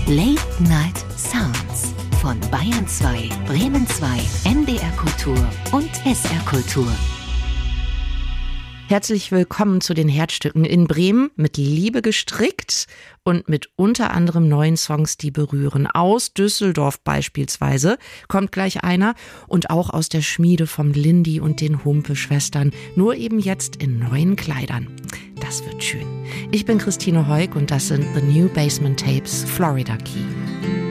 Late Night Sounds von Bayern 2, Bremen 2, NDR Kultur und SR Kultur. Herzlich willkommen zu den Herzstücken in Bremen, mit Liebe gestrickt und mit unter anderem neuen Songs, die berühren. Aus Düsseldorf beispielsweise kommt gleich einer und auch aus der Schmiede vom Lindy und den Humpe-Schwestern, nur eben jetzt in neuen Kleidern. Das wird schön. Ich bin Christine Heuk und das sind The New Basement Tapes, Florida Key.